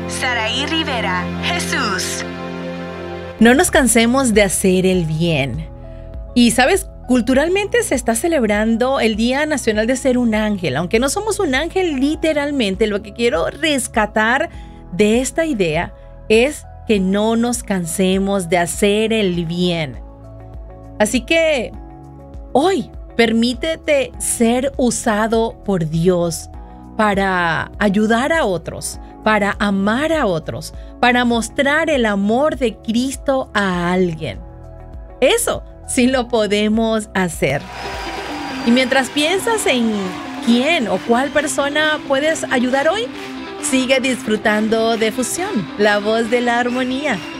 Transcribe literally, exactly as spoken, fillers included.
Saraí Rivera, Jesús. No nos cansemos de hacer el bien. Y sabes, culturalmente se está celebrando el Día Nacional de Ser un Ángel. Aunque no somos un ángel literalmente, lo que quiero rescatar de esta idea es que no nos cansemos de hacer el bien. Así que hoy permítete ser usado por Dios para ayudar a otros, para amar a otros, para mostrar el amor de Cristo a alguien. Eso sí lo podemos hacer. Y mientras piensas en quién o cuál persona puedes ayudar hoy, sigue disfrutando de Fusión, la voz de la armonía.